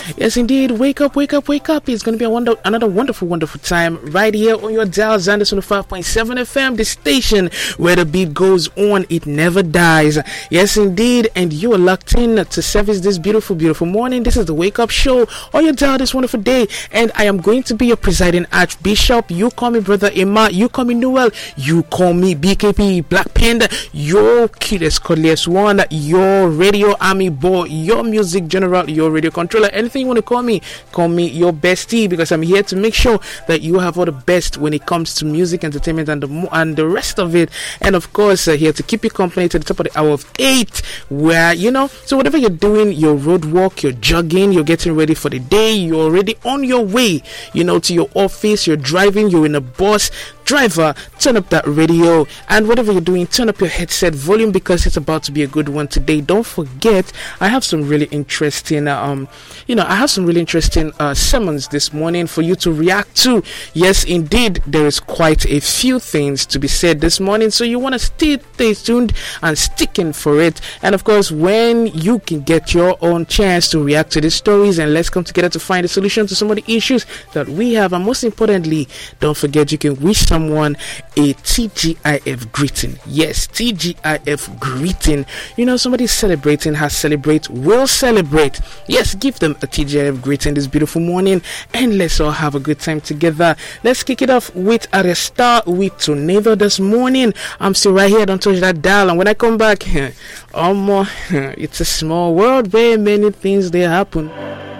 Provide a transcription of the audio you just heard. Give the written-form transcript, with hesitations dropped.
Yes, indeed. Wake up, wake up, wake up. It's going to be another wonderful, wonderful time right here on your dial, Xanders on the 5.7 FM, the station where the beat goes on. It never dies. Yes, indeed. And you are locked in to service this beautiful, beautiful morning. This is the Wake Up Show on your dial this wonderful day. And I am going to be your presiding Archbishop. You call me Brother Emma. You call me Noel. You call me BKP Black Panda. Your cutest, cuddliest one. Your radio army boy. Your music general. Your radio controller. Anything you want to call me your bestie, because I'm here to make sure that you have all the best when it comes to music, entertainment, and the rest of it. And of course, here to keep you company to the top of the hour of 8, where so whatever you're doing, your road walk, you're jogging, you're getting ready for the day, you're already on your way, to your office, you're driving, you're in a bus. Driver, turn up that radio, and whatever you're doing, turn up your headset volume, because it's about to be a good one today. Don't forget, I have some really interesting sermons this morning for you to react to. Yes, indeed, there is quite a few things to be said this morning, so you want to stay tuned and stick in for it. And of course, when you can get your own chance to react to these stories, and let's come together to find a solution to some of the issues that we have. And most importantly, don't forget, you can wish someone a TGIF greeting. Yes, TGIF greeting. Somebody celebrating, has celebrate, will celebrate. Yes, give them a TGIF greeting this beautiful morning, and let's all have a good time together. Let's kick it off with Aresta with Tornado this morning. I'm still right here, don't touch that dial, and when I come back, it's a small world where many things they happen.